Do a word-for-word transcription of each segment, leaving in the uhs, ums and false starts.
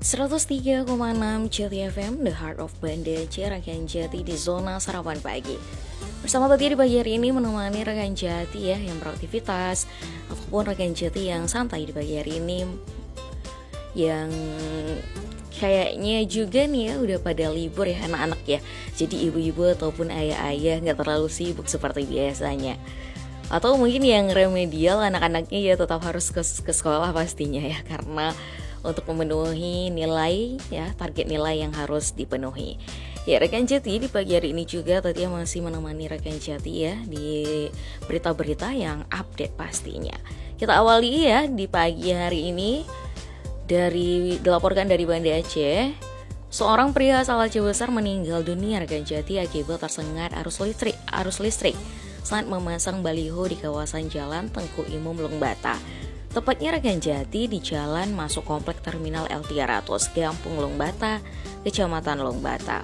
seratus tiga koma enam Jati F M, The Heart of Banda Aceh, rekan Jati di zona sarapan pagi. Bersama Tati di pagi hari ini menemani rekan Jati ya yang beraktivitas, ataupun rekan Jati yang santai di pagi hari ini, yang kayaknya juga nih ya udah pada libur ya anak-anak ya. Jadi ibu-ibu ataupun ayah-ayah gak terlalu sibuk seperti biasanya. Atau mungkin yang remedial, anak-anaknya ya tetap harus ke, ke sekolah pastinya ya, karena untuk memenuhi nilai ya, target nilai yang harus dipenuhi. Ya, rekan Jati di pagi hari ini juga tadi masih menemani rekan Jati ya di berita-berita yang update pastinya. Kita awali ya di pagi hari ini dari dilaporkan dari Banda Aceh. Seorang pria asal Aceh Besar meninggal dunia rekan Jati akibat tersengat arus listrik, arus listrik saat memasang baliho di kawasan Jalan Tengku Imum Longbata. Tepatnya rekan Jati di jalan masuk komplek Terminal L tiga ratus Gampung Longbata, Kecamatan Longbata.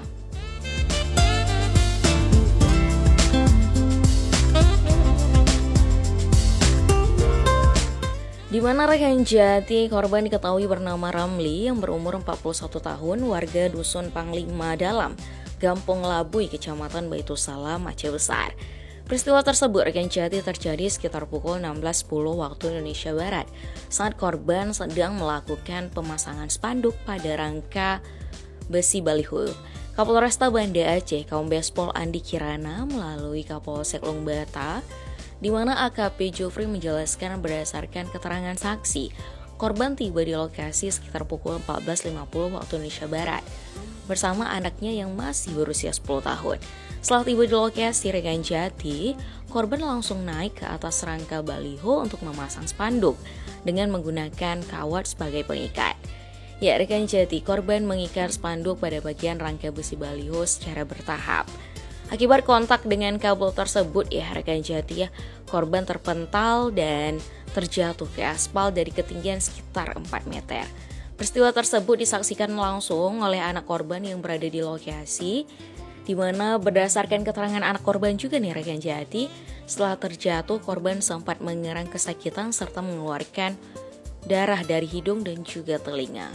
Di mana rekan Jati korban diketahui bernama Ramli yang berumur empat puluh satu tahun, warga Dusun Panglima Dalam, Gampung Labui, Kecamatan Baitussalam, Aceh Besar. Peristiwa tersebut rekan Jati terjadi sekitar pukul enam belas sepuluh waktu Indonesia Barat saat korban sedang melakukan pemasangan spanduk pada rangka besi baliho. Kapolresta Banda Aceh Kombes Pol Andi Kirana melalui Kapolsek Longbata, di mana A K P Jofri menjelaskan berdasarkan keterangan saksi, korban tiba di lokasi sekitar pukul empat belas lima puluh waktu Indonesia Barat bersama anaknya yang masih berusia sepuluh tahun. Setelah tiba di lokasi rekan Jati, korban langsung naik ke atas rangka baliho untuk memasang spanduk dengan menggunakan kawat sebagai pengikat. Ya, rekan Jati, korban mengikat spanduk pada bagian rangka besi baliho secara bertahap. Akibat kontak dengan kabel tersebut ya rekan Jati ya, korban terpental dan terjatuh ke aspal dari ketinggian sekitar empat meter. Peristiwa tersebut disaksikan langsung oleh anak korban yang berada di lokasi, di mana berdasarkan keterangan anak korban juga nih rekan Jati, setelah terjatuh korban sempat mengerang kesakitan serta mengeluarkan darah dari hidung dan juga telinga.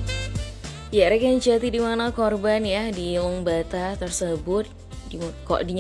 Ya rekan Jati, di mana korban ya di Longbata tersebut di, kok di